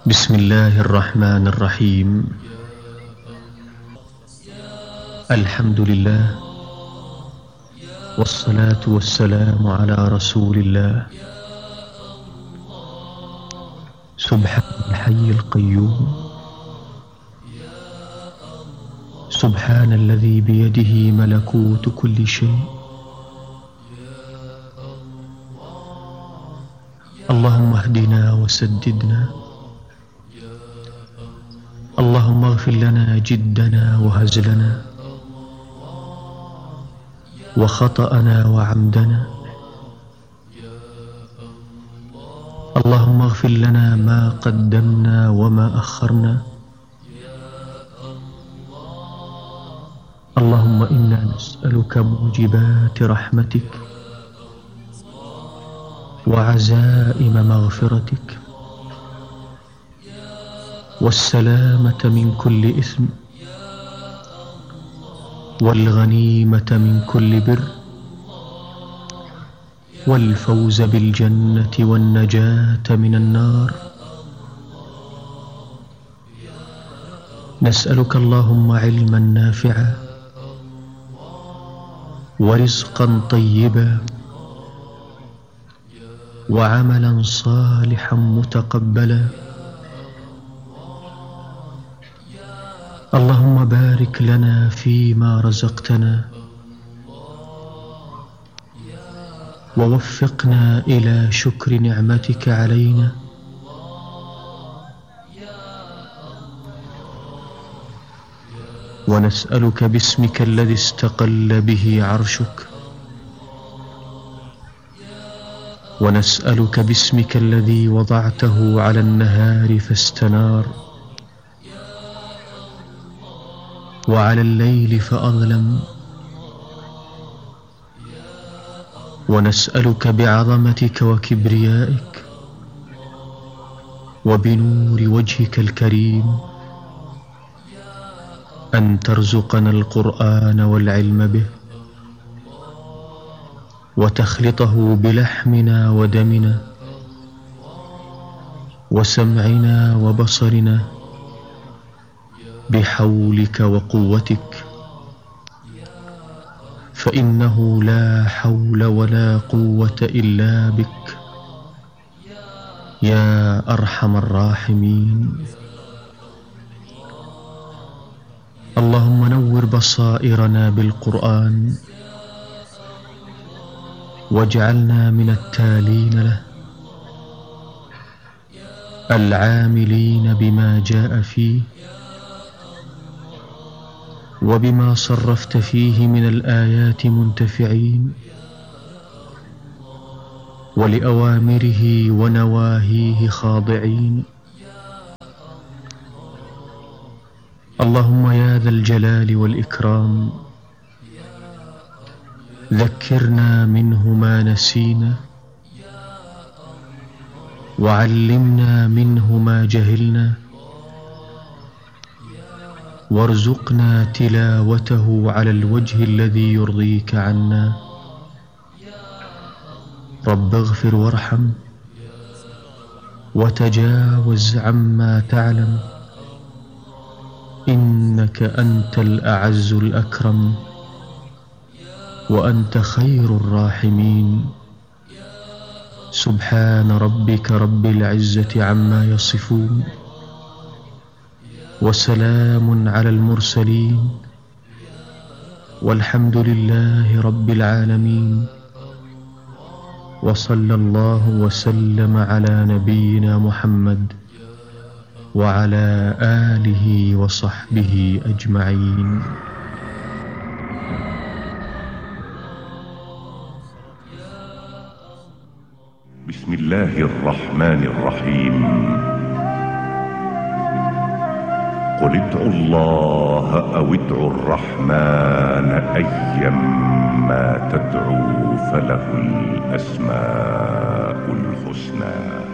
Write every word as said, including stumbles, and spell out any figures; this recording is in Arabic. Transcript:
بسم الله الرحمن الرحيم. الحمد لله، والصلاة والسلام على رسول الله. سبحان الحي القيوم، سبحان الذي بيده ملكوت كل شيء. اللهم اهدنا وسددنا، اللهم اغفر لنا جدنا وهزلنا وخطأنا وعمدنا. اللهم اغفر لنا ما قدمنا وما أخرنا. اللهم إنا نسألك موجبات رحمتك وعزائم مغفرتك والسلامة من كل إثم والغنيمة من كل بر والفوز بالجنة والنجاة من النار. نسألك اللهم علما نافعا ورزقا طيبا وعملا صالحا متقبلا. اللهم بارك لنا فيما رزقتنا ووفقنا إلى شكر نعمتك علينا. ونسألك باسمك الذي استقل به عرشك، ونسألك باسمك الذي وضعته على النهار فاستنار وعلى الليل فأظلم. ونسألك بعظمتك وكبريائك وبنور وجهك الكريم أن ترزقنا القرآن والعلم به وتخلطه بلحمنا ودمنا وسمعنا وبصرنا بحولك وقوتك، فإنه لا حول ولا قوة إلا بك يا أرحم الراحمين. اللهم نور بصائرنا بالقرآن واجعلنا من التالين له العاملين بما جاء فيه وبما صرفت فيه من الآيات منتفعين، ولأوامره ونواهيه خاضعين. اللهم يا ذا الجلال والإكرام ذكرنا منه ما نسينا وعلمنا منه ما جهلنا وارزقنا تلاوته على الوجه الذي يرضيك عنا. رب اغفر وارحم وتجاوز عما تعلم، إنك أنت الأعز الأكرم وأنت خير الراحمين. سبحان ربك رب العزة عما يصفون، وسلام على المرسلين، والحمد لله رب العالمين. وصلى الله وسلم على نبينا محمد وعلى آله وصحبه أجمعين. بسم الله الرحمن الرحيم. قل ادعوا الله أو ادعوا الرحمن أيما تدعوا فله الأسماء الحسنى.